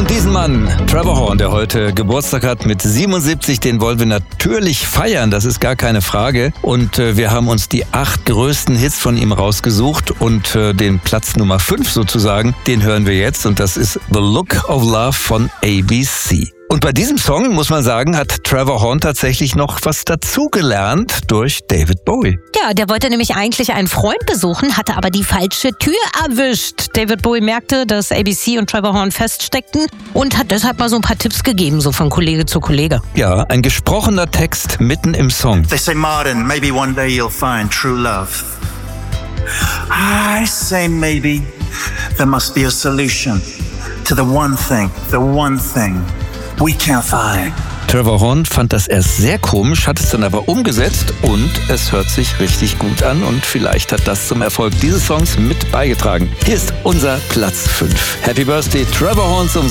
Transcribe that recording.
Und diesen Mann, Trevor Horn, der heute Geburtstag hat mit 77, den wollen wir natürlich feiern, das ist gar keine Frage. Und wir haben uns die 8 größten Hits von ihm rausgesucht und den Platz Nummer 5 sozusagen, den hören wir jetzt und das ist The Look of Love von ABC. Und bei diesem Song, muss man sagen, hat Trevor Horn tatsächlich noch was dazugelernt durch David Bowie. Ja, der wollte nämlich eigentlich einen Freund besuchen, hatte aber die falsche Tür erwischt. David Bowie merkte, dass ABC und Trevor Horn feststeckten und hat deshalb mal so ein paar Tipps gegeben, so von Kollege zu Kollege. Ja, ein gesprochener Text mitten im Song. They say, Martin, maybe one day you'll find true love. I say maybe there must be a solution to the one thing we can't find. Trevor Horn fand das erst sehr komisch, hat es dann aber umgesetzt und es hört sich richtig gut an und vielleicht hat das zum Erfolg dieses Songs mit beigetragen. Hier ist unser Platz 5. Happy Birthday, Trevor Horn zum